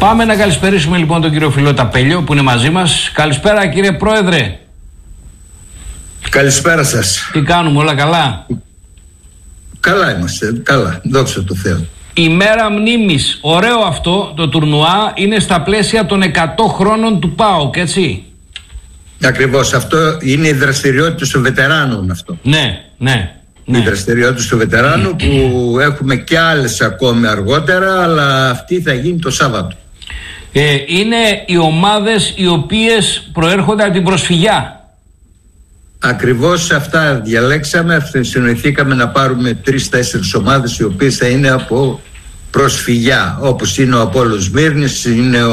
Πάμε να καλησπερίσουμε λοιπόν τον κύριο Φιλότα Πέλιο που είναι μαζί μας. Καλησπέρα κύριε Πρόεδρε. Καλησπέρα σας. Τι κάνουμε, όλα καλά? Καλά είμαστε, καλά, δόξα τω Θεώ. Η μέρα μνήμης, ωραίο αυτό το τουρνουά, είναι στα πλαίσια των 100 χρόνων του ΠΑΟΚ, έτσι? Ακριβώς, αυτό είναι η δραστηριότητα των βετεράνων αυτό. Ναι. Η δραστηριότητα του βετεράνου που έχουμε και άλλες ακόμη αργότερα, αλλά αυτή θα γίνει το Σάββατο. Είναι οι ομάδες οι οποίες προέρχονται από την προσφυγιά. Ακριβώς αυτά διαλέξαμε, συνοηθήκαμε να πάρουμε 3-4 ομάδες οι οποίες θα είναι από προσφυγιά, όπως είναι ο Απόλλων Σμύρνης, είναι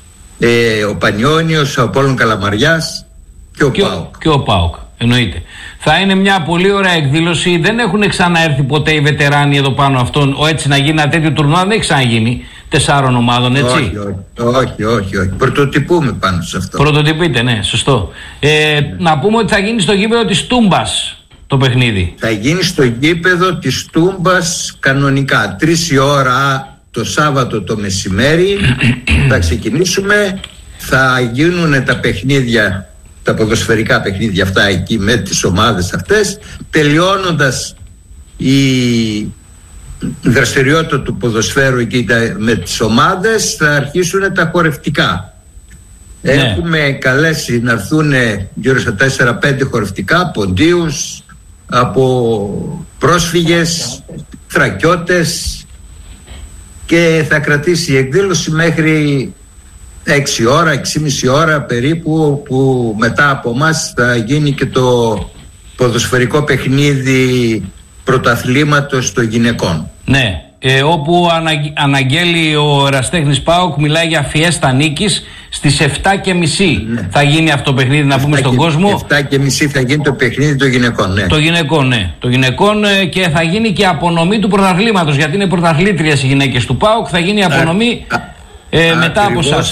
ο Πανιώνιος, ο Απόλλων Καλαμαριάς και ο ΠΑΟΚ. Και ο ΠΑΟΚ, εννοείται. Θα είναι μια πολύ ωραία εκδήλωση. Δεν έχουν ξαναέρθει ποτέ οι βετεράνοι εδώ πάνω αυτόν. Έτσι να γίνει ένα τέτοιο τουρνουά δεν έχει ξαναγίνει 4 ομάδων, έτσι? Όχι. Πρωτοτυπούμε πάνω σε αυτό. Πρωτοτυπείτε, ναι, σωστό. Να πούμε ότι θα γίνει στο γήπεδο της Τούμπας το παιχνίδι. Θα γίνει στο γήπεδο της Τούμπας κανονικά. 3 η ώρα το Σάββατο το μεσημέρι θα ξεκινήσουμε. Θα γίνουν τα παιχνίδια, τα ποδοσφαιρικά παιχνίδια αυτά εκεί με τις ομάδες αυτές. Τελειώνοντας η δραστηριότητα του ποδοσφαίρου εκεί με τις ομάδες, θα αρχίσουν τα χορευτικά. Ναι. Έχουμε καλέσει να έρθουν γύρω στα 4-5 χορευτικά, ποντίους, από πρόσφυγες, θρακιώτες, και θα κρατήσει η εκδήλωση μέχρι 6 ώρα, 6,5 ώρα περίπου, που μετά από εμάς θα γίνει και το ποδοσφαιρικό παιχνίδι πρωταθλήματος των γυναικών. Ναι, όπου αναγγέλει ο εραστέχνης ΠΑΟΚ, μιλάει για φιέστα νίκης στις 7:30. Ναι. Θα γίνει αυτό το παιχνίδι, να πούμε στον κόσμο. 7:30 θα γίνει το παιχνίδι των γυναικών, ναι. Το γυναικών, και θα γίνει και απονομή του πρωταθλήματος, γιατί είναι πρωταθλήτριες οι γυναίκες του ΠΑΟΚ. Θα γίνει απονομή μετά από εσάς.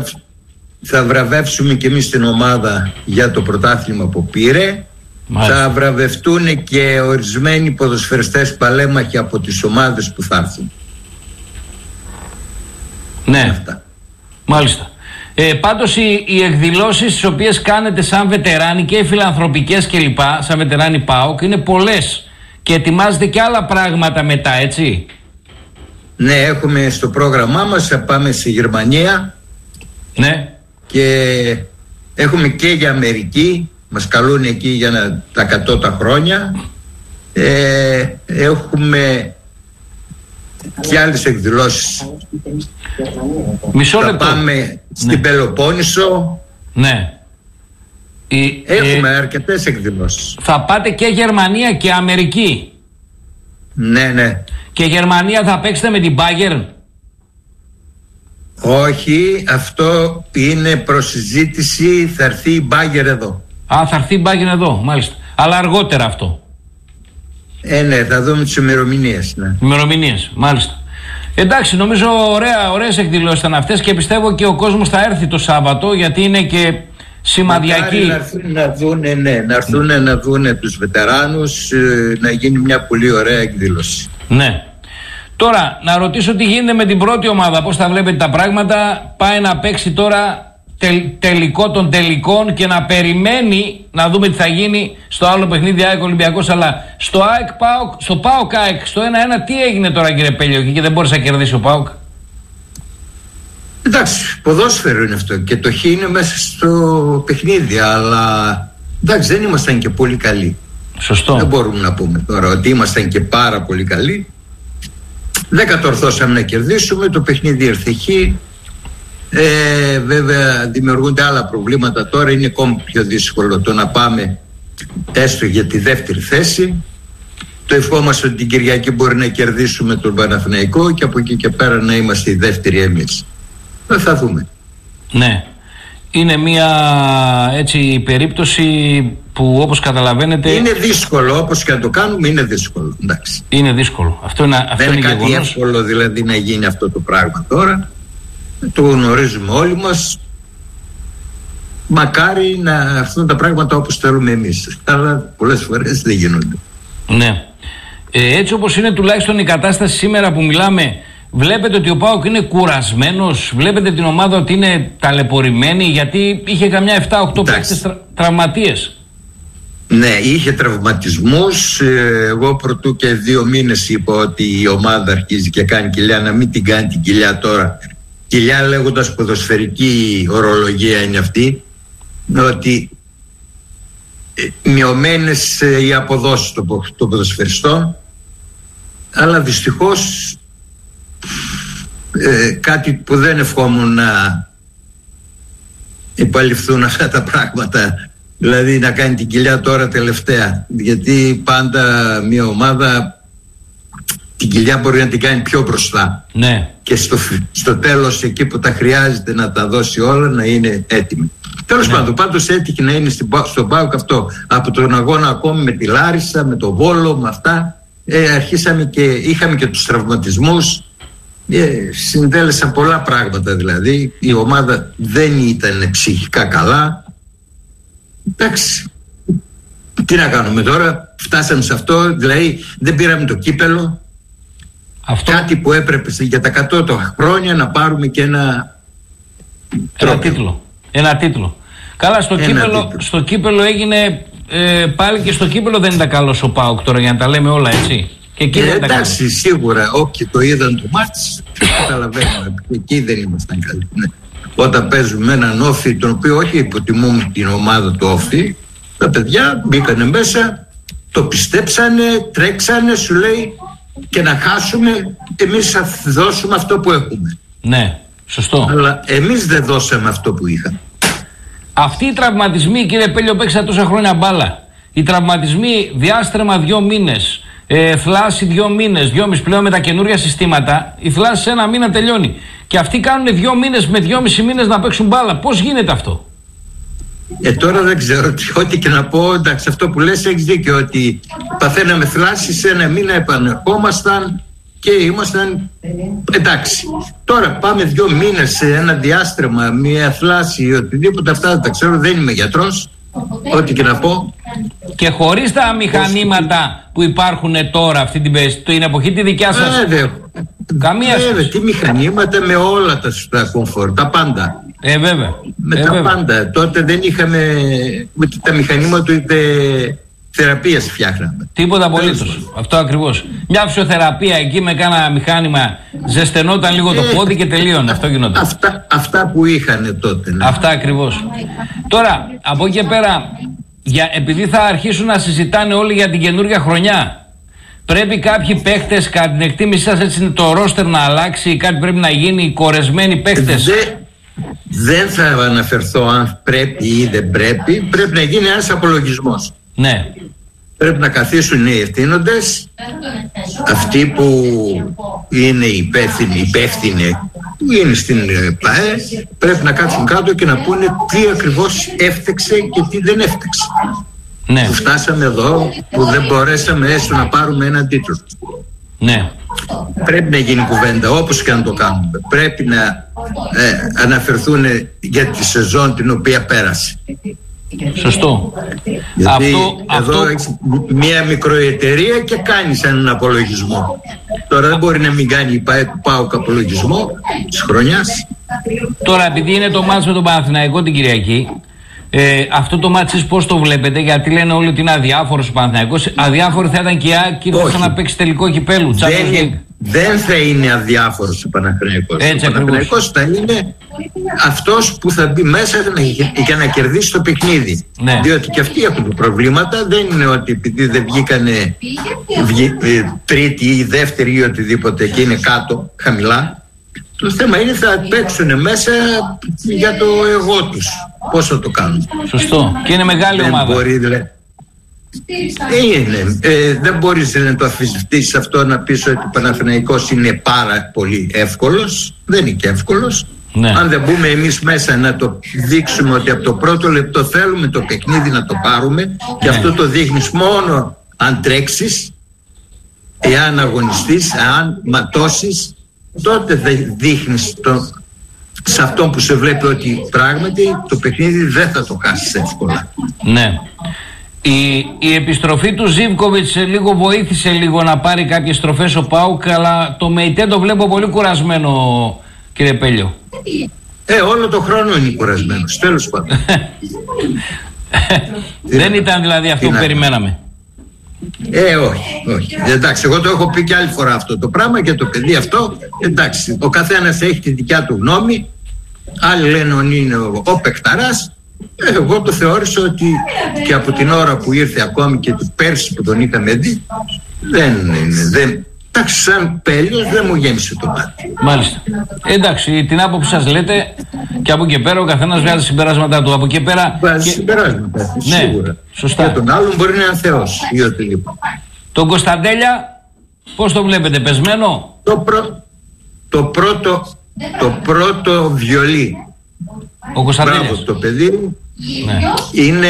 Θα βραβεύσουμε και εμείς την ομάδα για το πρωτάθλημα που πήρε. Μάλιστα. Θα βραβευτούν και ορισμένοι ποδοσφαιριστές παλέμαχοι από τις ομάδες που θα έρθουν. Ναι, αυτά. Μάλιστα. Πάντως οι εκδηλώσεις τις οποίες κάνετε σαν βετεράνοι και οι φιλανθρωπικές κλπ, σαν βετεράνοι ΠΑΟΚ, είναι πολλές και ετοιμάζετε και άλλα πράγματα μετά, έτσι? Ναι, έχουμε στο πρόγραμμά μας, θα πάμε στη Γερμανία. Ναι. Και έχουμε και για Αμερική. Μας καλούν εκεί για τα 100 χρόνια. Έχουμε και άλλες εκδηλώσεις. Μισό λεπτό. Θα πάμε στην Πελοπόννησο. Ναι. Έχουμε αρκετές εκδηλώσεις. Θα πάτε και Γερμανία και Αμερική. Ναι. Και Γερμανία θα παίξετε με την Bayern? Όχι, αυτό είναι προσυζήτηση. Θα έρθει η Bayern εδώ. Θα έρθει η Bayern εδώ, μάλιστα. Αλλά αργότερα αυτό. Ναι, θα δούμε τις ημερομηνίες. Ναι. Ημερομηνίες, μάλιστα. Εντάξει, νομίζω ωραίες εκδηλώσεις ήταν αυτές και πιστεύω και ο κόσμος θα έρθει το Σάββατο, γιατί είναι και σημαδιακή. Να έρθουν να δουν τους βετεράνους, να γίνει μια πολύ ωραία εκδήλωση. Ναι. Τώρα, να ρωτήσω τι γίνεται με την πρώτη ομάδα, πώς θα βλέπετε τα πράγματα? Πάει να παίξει τώρα τελικό των τελικών και να περιμένει να δούμε τι θα γίνει στο άλλο παιχνίδι ΑΕΚ Ολυμπιακός. Αλλά στο ΠΑΟΚ ΑΕΚ στο 1-1 τι έγινε τώρα, κύριε Πέλιο, και δεν μπόρεσε να κερδίσει ο ΠΑΟΚ? Εντάξει, ποδόσφαιρο είναι αυτό και το χ είναι μέσα στο παιχνίδι, αλλά εντάξει, δεν ήμασταν και πολύ καλοί. Σωστό. Δεν μπορούμε να πούμε τώρα ότι ήμασταν και πάρα πολύ καλοί. Δεν κατορθώσαμε να κερδίσουμε, το παιχνίδι ήρθε χ. Βέβαια δημιουργούνται άλλα προβλήματα τώρα, είναι ακόμη πιο δύσκολο το να πάμε έστω για τη δεύτερη θέση. Το ευχόμαστε ότι την Κυριακή μπορεί να κερδίσουμε τον Παναθηναϊκό και από εκεί και πέρα να είμαστε οι δεύτεροι εμείς. Θα δούμε. Ναι. Είναι μια έτσι περίπτωση που, όπως καταλαβαίνετε, είναι δύσκολο, όπως και να το κάνουμε είναι δύσκολο. Εντάξει. Είναι δύσκολο. Αυτό είναι κάτι εύκολο δηλαδή να γίνει αυτό το πράγμα τώρα. Το γνωρίζουμε όλοι μας. Μακάρι να έρθουν τα πράγματα όπως θέλουμε εμείς, αλλά πολλές φορές δεν γίνονται. Ναι. Έτσι όπως είναι τουλάχιστον η κατάσταση σήμερα που μιλάμε, Βλέπετε ότι ο ΠΑΟΚ είναι κουρασμένος, βλέπετε την ομάδα ότι είναι ταλαιπωρημένη, γιατί είχε καμιά 7-8 παίκτες τραυματίες. Ναι, είχε τραυματισμούς. Εγώ πρωτού και 2 μήνες είπα ότι η ομάδα αρχίζει και κάνει κοιλιά, να μην την κάνει την κοιλιά τώρα. Κοιλιά λέγοντας ποδοσφαιρική ορολογία είναι αυτή, ότι μειωμένες οι αποδόσεις των ποδοσφαιριστών, αλλά δυστυχώς κάτι που δεν ευχόμουν να επαληφθούν αυτά τα πράγματα, δηλαδή να κάνει την κοιλιά τώρα τελευταία, γιατί πάντα μια ομάδα την κοιλιά μπορεί να την κάνει πιο μπροστά, ναι, και στο τέλος εκεί που τα χρειάζεται να τα δώσει όλα να είναι έτοιμη. Τέλος πάντων, πάντως έτυχε να είναι στον ΠΑΟΚ αυτό. Από τον αγώνα ακόμη με τη Λάρισα, με το Βόλο, με αυτά, αρχίσαμε και είχαμε και τους τραυματισμούς. Συντέλεσαν πολλά πράγματα, δηλαδή η ομάδα δεν ήταν ψυχικά καλά. Εντάξει, τι να κάνουμε τώρα, φτάσαμε σε αυτό, δηλαδή δεν πήραμε το κύπελο. Αυτό... Κάτι που έπρεπε για τα 100 χρόνια να πάρουμε και ένα τίτλο. Καλά, στο κύπελο έγινε πάλι, και στο κύπελο δεν ήταν καλός ο ΠΑΟΚ τώρα, για να τα λέμε όλα, έτσι. Και εκεί δεν εντάξει, σίγουρα όποιοι το είδαν το μάτς καταλαβαίνουμε, εκεί δεν ήμασταν καλοί. Ναι. Όταν παίζουμε έναν Όφη, τον οποίο όχι υποτιμούμε την ομάδα του Όφη, τα παιδιά μπήκανε μέσα, το πιστέψανε, τρέξανε, σου λέει, και να χάσουμε, εμείς θα δώσουμε αυτό που έχουμε. Ναι, σωστό. Αλλά εμείς δεν δώσαμε αυτό που είχαμε. Αυτοί οι τραυματισμοί, κύριε Πέλιο, παίξα τόσα χρόνια μπάλα. Οι τραυματισμοί, διάστρεμα 2 μήνες, θλάση 2 μήνες, 2,5 πλέον με τα καινούρια συστήματα, η θλάση σε 1 μήνα τελειώνει. Και αυτοί κάνουν 2 μήνες με 2,5 μήνες να παίξουν μπάλα. Πώς γίνεται αυτό? Τώρα δεν ξέρω, ό,τι και να πω, εντάξει, αυτό που λες έχεις δίκιο, ότι παθαίναμε θλάση, σε 1 μήνα επανερχόμασταν και ήμασταν εντάξει. Τώρα πάμε 2 μήνες σε ένα διάστρεμα, μια θλάση ή οτιδήποτε, αυτά δεν τα ξέρω, δεν είμαι γιατρός, ό,τι και να πω. Και χωρίς τα μηχανήματα που υπάρχουν τώρα αυτή την εποχή, τη δικιά σας. Καμία σχέση. Τι μηχανήματα, με όλα τα κομφόρ, τα πάντα. Βέβαια. Με τα πάντα. Τότε δεν είχαμε ούτε τα μηχανήματα ούτε θεραπείας φτιάχναμε. Τίποτα απολύτως. Αυτό ακριβώς. Μια φυσιοθεραπεία εκεί με κάνα μηχάνημα, ζεσθενόταν λίγο το πόδι και τελείωνε. Αυτό γινόταν. Αυτά που είχαν τότε. Ναι. Αυτά ακριβώς. Τώρα, από εκεί και πέρα, επειδή θα αρχίσουν να συζητάνε όλοι για την καινούργια χρονιά, πρέπει κάποιοι παίχτες, κατά την εκτίμησή σας, έτσι, το ρόστερ να αλλάξει, κάτι πρέπει να γίνει, οι κορεσμένοι παίχτες? Δεν θα αναφερθώ αν πρέπει ή δεν πρέπει. Πρέπει να γίνει ένας απολογισμός. Ναι. Πρέπει να καθίσουν οι ευθύνοντες, αυτοί που είναι υπεύθυνοι που είναι στην ΠΑΕ, πρέπει να κάτσουν κάτω και να πούνε τι ακριβώς έφτεξε και τι δεν έφτεξε. Ναι. Που φτάσαμε εδώ, που δεν μπορέσαμε έστω να πάρουμε έναν τίτλο. Ναι. Πρέπει να γίνει κουβέντα, όπως και να το κάνουμε. Πρέπει να αναφερθούν για τη σεζόν την οποία πέρασε. Σωστό. Γιατί εδώ έχεις μια μικροεταιρεία και κάνεις έναν απολογισμό. Τώρα δεν μπορεί να μην κάνει η ΠΑΟΚ απολογισμό της χρονιάς. Τώρα, επειδή είναι το μάτς με τον Παναθηναϊκό την Κυριακή, αυτό το μάτς πώς το βλέπετε? Γιατί λένε όλοι ότι είναι αδιάφορος ο Παναθηναϊκός. Αδιάφορο θα ήταν και η ΑΕΚ και θα να παίξει τελικό κυπέλου. Δεν θα είναι αδιάφορος ο Παναθηναϊκός. Ο Παναθηναϊκός θα είναι αυτός που θα μπει μέσα για να κερδίσει το παιχνίδι. Ναι. Διότι και αυτοί έχουν προβλήματα. Δεν είναι ότι επειδή δεν βγήκανε τρίτη ή δεύτερη ή οτιδήποτε και είναι κάτω, χαμηλά. Το θέμα είναι θα παίξουν μέσα για το εγώ τους. Πώς θα το κάνουν? Σωστό. Και είναι μεγάλη ομάδα. Δεν μπορείς να το αφισβητήσεις αυτό, να πεις ότι ο Παναθηναϊκός είναι πάρα πολύ εύκολος. Δεν είναι και εύκολος. Ναι. Αν δεν μπούμε εμείς μέσα να το δείξουμε ότι από το πρώτο λεπτό θέλουμε το παιχνίδι να το πάρουμε, και αυτό το δείχνεις μόνο αν τρέξεις, εάν αγωνιστείς, εάν ματώσεις, τότε δείχνεις σε αυτόν που σε βλέπει ότι πράγματι το παιχνίδι δεν θα το χάσεις εύκολα. Ναι. Η επιστροφή του Ζίβκοβιτς λίγο βοήθησε λίγο να πάρει κάποιες στροφές ο ΠΑΟΚ, αλλά το ΜΕΙΤΕ το βλέπω πολύ κουρασμένο, κύριε Πέλιο. Όλο το χρόνο είναι κουρασμένος, τέλος πάντων. Δεν ήταν δηλαδή αυτό που περιμέναμε. Όχι. Εντάξει, εγώ το έχω πει και άλλη φορά αυτό το πράγμα και το παιδί αυτό. Εντάξει, ο καθένας έχει τη δικιά του γνώμη. Άλλοι λένε ότι είναι ο παικταράς. Εγώ το θεώρησα ότι και από την ώρα που ήρθε, ακόμη και του πέρσι που τον είχαμε δει, εντάξει, σαν Πέλιος δεν μου γέμισε το μάτι. Μάλιστα. Εντάξει, την άποψη σας λέτε, και από εκεί πέρα ο καθένας βγάζει συμπεράσματα του. Από εκεί πέρα. Βγάζει συμπεράσματα, σίγουρα. Σωστά. Και τον άλλον μπορεί να είναι θεός ή οτιδήποτε. Τον Κωνσταντέλια, πώς το βλέπετε, πεσμένο? Το πρώτο βιολί. Ο Κωνσταντέλιας. Μπράβο, το παιδί είναι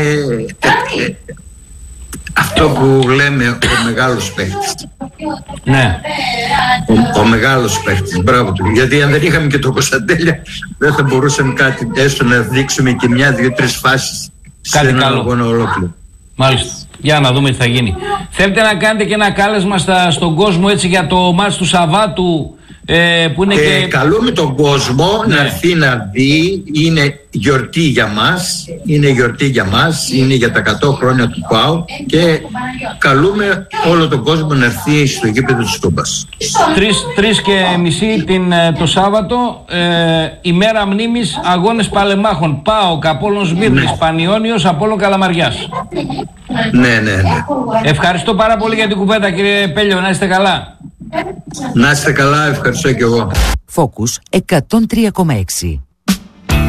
αυτό που λέμε ο μεγάλος παίχτης. Ναι. Ο μεγάλος παίχτης, μπράβο του. Γιατί αν δεν είχαμε και τον Κωνσταντέλια, δεν θα μπορούσαμε κάτι έστω να δείξουμε και 1-2-3 φάσεις σε έναν αγώνα ολόκληρο. Μάλιστα. Για να δούμε τι θα γίνει. Θέλετε να κάνετε και ένα κάλεσμα στον κόσμο έτσι για το μάτς του Σαββάτου, που είναι και... Καλούμε τον κόσμο να έρθει να δει. Είναι γιορτή για μας. Είναι για τα 100 χρόνια του ΠΑΟ και καλούμε όλο τον κόσμο να έρθει στο γήπεδο της Τούμπας. 3:30 το Σάββατο, ημέρα μνήμης, αγώνες παλεμάχων. ΠΑΟΚ, Απόλλων Σμύρνης, Πανιώνιος, Απόλλων Καλαμαριάς. Ναι. Ευχαριστώ πάρα πολύ για την κουβέντα, κύριε Πέλιο. Να είστε καλά. Να είστε καλά, ευχαριστώ και εγώ. Focus 103,6.